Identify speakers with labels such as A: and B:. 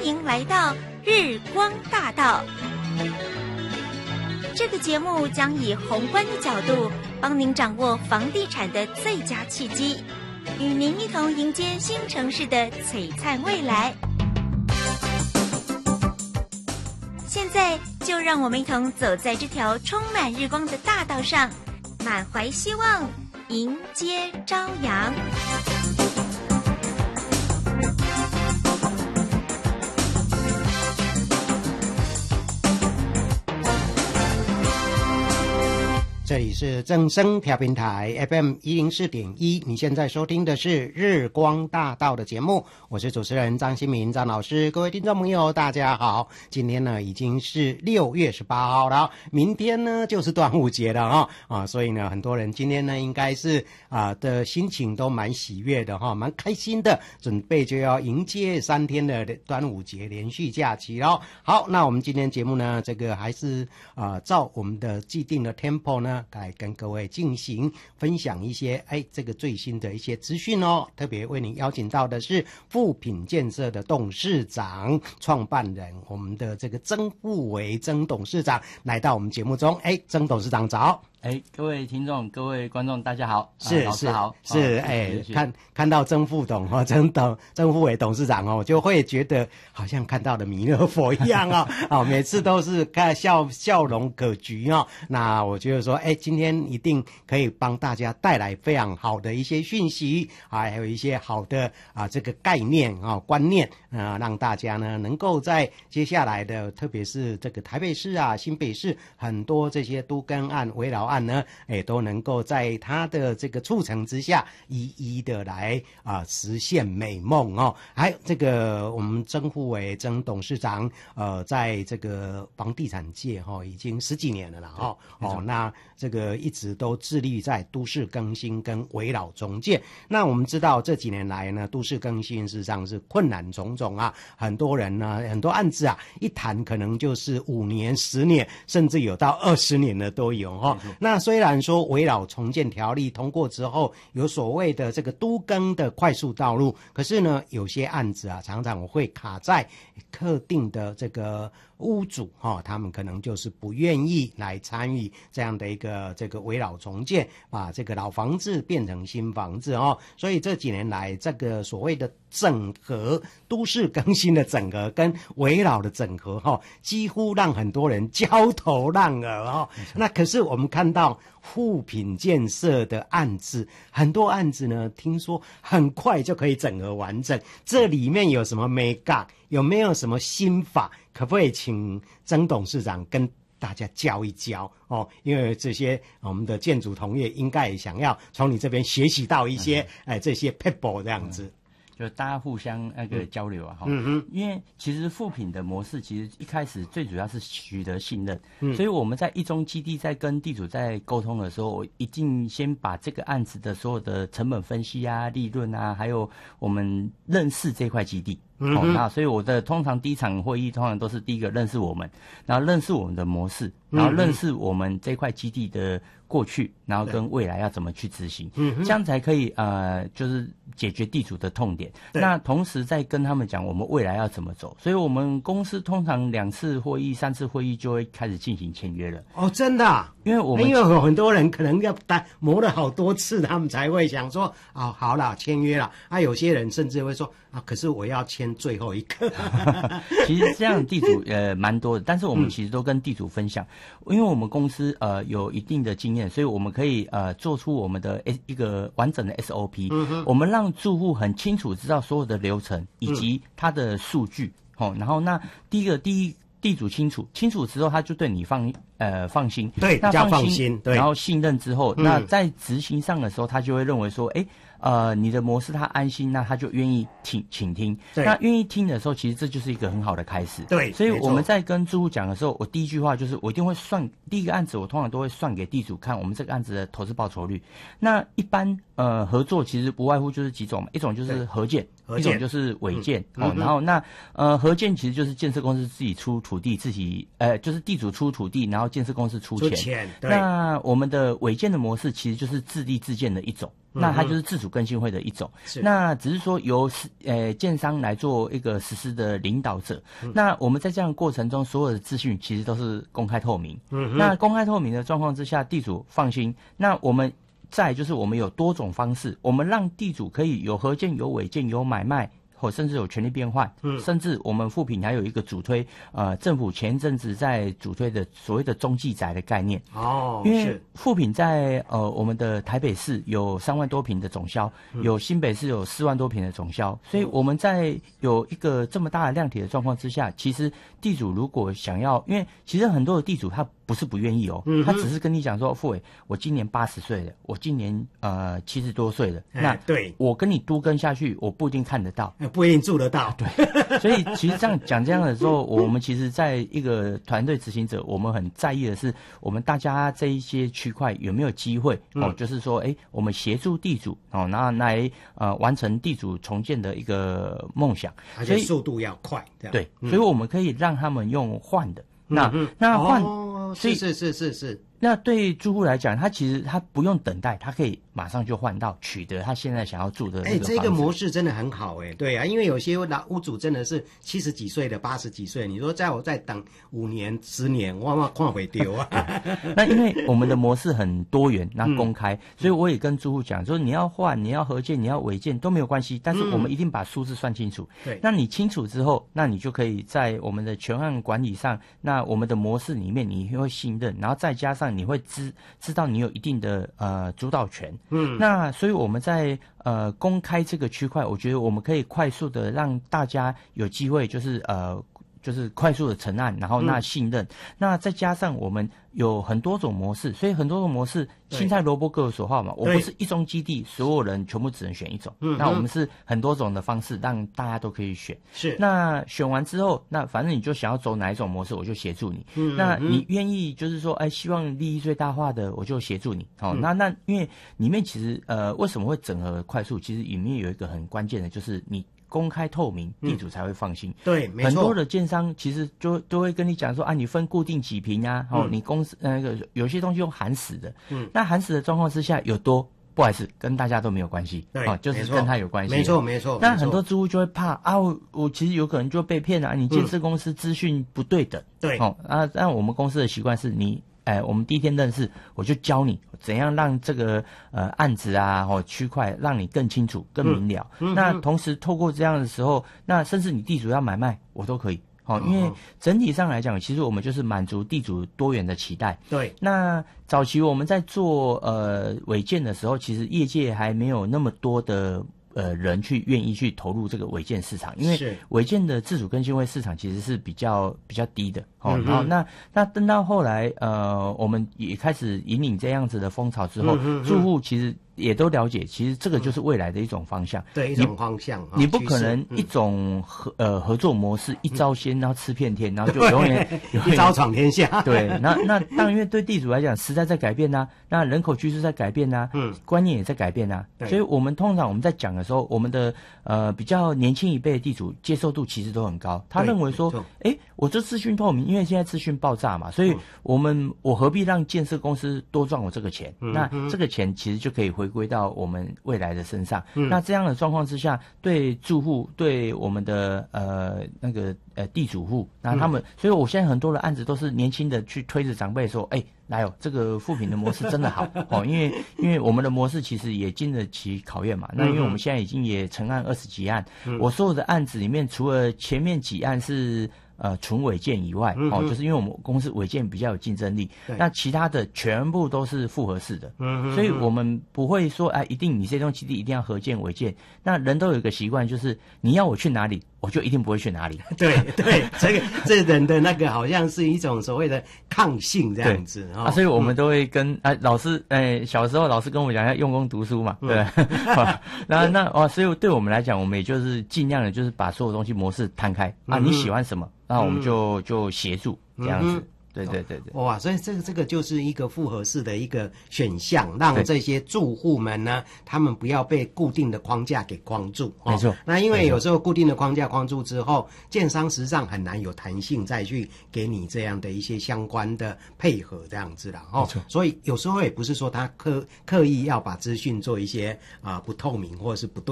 A: 迎来到日光大道。这个节目将以宏观的角度，帮您掌握房地产的最佳契机，与您一同迎接新城市的璀璨未来。现在就让我们一同走在这条充满日光的大道上，满怀希望，迎接朝阳。
B: 这里是正声调频台 FM 104.1，你现在收听的是日光大道的节目，我是主持人张新民张老师。各位听众朋友大家好，今天呢已经是6月18号了，明天呢就是端午节了所以呢很多人今天呢应该是的心情都蛮喜悦的蛮开心的，准备就要迎接3天的端午节连续假期了。好，那我们今天节目呢这个还是照我们的既定的 tempo 呢来跟各位进行分享一些这个最新的一些资讯特别为您邀请到的是富品建设的董事长创办人，我们的这个曾富维曾董事长来到我们节目中。曾董事长早。
C: 各位听众各位观众大家好，
B: 是
C: 老师好。
B: 是看到曾副董曾富维董事长我就会觉得好像看到了弥勒佛一样每次都是看笑容可掬那我觉得说今天一定可以帮大家带来非常好的一些讯息还有一些好的这个概念观念让大家呢能够在接下来的特别是这个台北市新北市很多这些都更案危老案呢都能够在他的这个促成之下一一的来实现美梦还有这个我们曾富维曾董事长在这个房地产界已经10几年了啦那这个一直都致力在都市更新跟危老重建。那我们知道这几年来呢都市更新事实上是困难重重很多人呢很多案子一谈可能就是5年10年甚至有到20年的都有那虽然说危老重建条例通过之后有所谓的这个都更的快速道路，可是呢有些案子常常会卡在特定的这个屋主他们可能就是不愿意来参与这样的一个这个危老重建，把这个老房子变成新房子所以这几年来这个所谓的整合都市更新的整合跟危老的整合几乎让很多人焦头烂额那可是我们看到富品建设的案子，很多案子呢听说很快就可以整合完整，这里面有什么眉角，有没有什么心法，可不可以请曾董事长跟大家教一教因为这些我们的建筑同业应该也想要从你这边学习到一些这些 people 这样子
C: 就大家互相那个交流因为其实富品的模式其实一开始最主要是取得信任所以我们在一中基地在跟地主在沟通的时候，我一定先把这个案子的所有的成本分析利润还有我们认识这块基地那所以我的通常第一场会议通常都是第一个认识我们，然后认识我们的模式，然后认识我们这块基地的过去，然后跟未来要怎么去执行这样才可以就是解决地主的痛点。那同时再跟他们讲我们未来要怎么走，所以我们公司通常2次会议3次会议就会开始进行签约了
B: 真的因为有很多人可能要磨了好多次他们才会想说好了签约了有些人甚至会说可是我要签最后一个
C: 其实这样的地主蛮多的，但是我们其实都跟地主分享因为我们公司有一定的经验，所以我们可以做出我们的一个完整的 SOP我们让住户很清楚知道所有的流程以及他的数据然后那第一地主清楚之后，他就对你放心，
B: 对，比较放心，对，
C: 然后信任之后，那在执行上的时候，他就会认为说，你的模式他安心，那他就愿意倾听。那愿意听的时候，其实这就是一个很好的开始。
B: 对，
C: 所以我们在跟住户讲的时候，我第一句话就是我一定会算第一个案子，我通常都会算给地主看我们这个案子的投资报酬率。那一般合作其实不外乎就是几种嘛，一种就是合建，一种就是违建然后那合建其实就是建设公司自己出土地，自己就是地主出土地，然后建设公司出钱。
B: 对。
C: 那我们的违建的模式其实就是自立自建的一种。那它就是自主更新会的一种，那只是说由建商来做一个实施的领导者。那我们在这样的过程中，所有的资讯其实都是公开透明。那公开透明的状况之下，地主放心。那我们再就是我们有多种方式，我们让地主可以有合建、有违建、有买卖。或甚至有权利变换，甚至我们富品还有一个主推，政府前一阵子在主推的所谓的中继宅的概念。因为富品在我们的台北市有3万多坪的总销，有新北市有4万多坪的总销，所以我们在有一个这么大的量体的状况之下，其实地主如果想要，因为其实很多的地主他不是不愿意哦，他只是跟你讲说，富伟，我今年80岁了，我今年70多岁了，那
B: 对
C: 我跟你都跟下去，我不一定看得到。
B: 不一定住得到，
C: 对，所以其实这样的时候，我们其实在一个团队执行者，我们很在意的是，我们大家这一些区块有没有机会就是说，我们协助地主那来完成地主重建的一个梦想，
B: 而且速度要快，
C: 对，所以我们可以让他们用换的，那换，
B: 是。
C: 那对住户来讲，他其实他不用等待，他可以马上就换到取得他现在想要住的那个房子。
B: 这个模式真的很好对啊，因为有些老屋主真的是70几岁的、80几岁，你说叫我再等5年、10年，我看会丢啊。
C: 那因为我们的模式很多元，那公开，所以我也跟住户讲说，你要换、你要合建、你要违建都没有关系，但是我们一定把数字算清楚。
B: 对，
C: 那你清楚之后，那你就可以在我们的全案管理上，那我们的模式里面你会信任，然后再加上你会知道你有一定的主导权。那所以我们在公开这个区块，我觉得我们可以快速的让大家有机会，就是快速的成案，然后那信任，那再加上我们有很多种模式，所以很多种模式，青菜萝卜各有所好嘛。我不是一中基地，所有人全部只能选一种。那我们是很多种的方式，让大家都可以选。
B: 是。
C: 那选完之后，那反正你就想要走哪一种模式，我就协助你。那你愿意就是说，希望利益最大化的，我就协助你。那因为里面其实为什么会整合快速？其实里面有一个很关键的，就是你公开透明，地主才会放心。
B: 对，没错。
C: 很多的建商其实都会跟你讲说你分固定几坪啊，你公司那个有些东西用含死的，那含死的状况之下有多，不好意思，跟大家都没有关系，就是跟他有关系。
B: 没错。
C: 那很多住户就会怕我其实有可能就被骗你建设公司资讯不对等。
B: 对，
C: 那我们公司的习惯是你。我们第一天认识，我就教你怎样让这个案子区块让你更清楚、更明了。那同时透过这样的时候，那甚至你地主要买卖，我都可以。因为整体上来讲，其实我们就是满足地主多元的期待。
B: 对。
C: 那早期我们在做违建的时候，其实业界还没有那么多的。人去愿意去投入这个违建市场，因为违建的自主更新会市场其实是比较低的然后那等到后来我们也开始引领这样子的风潮之后，住户其实也都了解，其实这个就是未来的一种方向。
B: 对，一种方向。
C: 你不可能一种合作模式一招鲜，然后吃遍天，然后就永远
B: 一招闯天下。
C: 对，那当然因为对地主来讲，时代在改变那人口趋势在改变观念也在改变所以我们通常我们在讲的时候，我们的比较年轻一辈的地主接受度其实都很高，他认为说，我这资讯透明，因为现在资讯爆炸嘛，所以我何必让建设公司多赚我这个钱？那这个钱其实就可以回归到我们未来的身上。那这样的状况之下，对住户，对我们的地主户，那他们，所以我现在很多的案子都是年轻的去推着长辈说，来这个富品的模式真的好因为我们的模式其实也经得起考验嘛。那因为我们现在已经也成案20几案，我所有的案子里面，除了前面几案是纯违建以外就是因为我们公司违建比较有竞争力，那其他的全部都是复合式的，所以我们不会说一定你这栋基地一定要合建违建。那人都有一个习惯，就是你要我去哪里，我就一定不会去哪里。
B: 对，这人的那个好像是一种所谓的抗性这样子
C: 所以我们都会跟老师小时候老师跟我讲要用功读书嘛，对。所以对我们来讲，我们也就是尽量的就是把所有东西模式摊开你喜欢什么，那我们就协助这样子。 对对对对，
B: 哇，所以这个就是一个复合式的一个选项，让这些住户们呢，他们不要被固定的框架给框住。
C: 没错。
B: 那因为有时候固定的框架框住之后，建商实际上很难有弹性再去给你这样的一些相关的配合这样子啦。
C: 没错。
B: 所以有时候也不是说他刻意要把资讯做一些不透明或者是不对